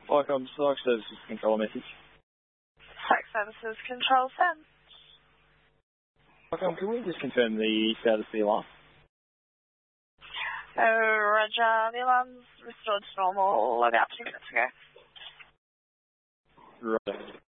Welcome, Select Services Control message. Select Services Control Sam. Welcome, can we just confirm the status of the alarm? Roger, the alarm's restored to normal about 2 minutes ago. Right.